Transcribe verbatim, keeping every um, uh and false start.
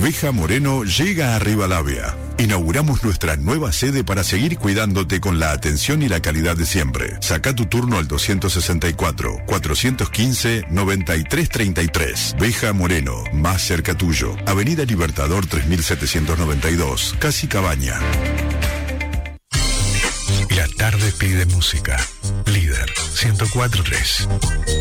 Veja Moreno llega a Rivadavia. Inauguramos nuestra nueva sede para seguir cuidándote con la atención y la calidad de siempre. Saca tu turno al doscientos sesenta y cuatro, cuatrocientos quince, noventa y tres treinta y tres. Veja Moreno, más cerca tuyo. Avenida Libertador tres mil setecientos noventa y dos, Casi Cabaña. La tarde pide música. Líder ciento cuatro punto tres.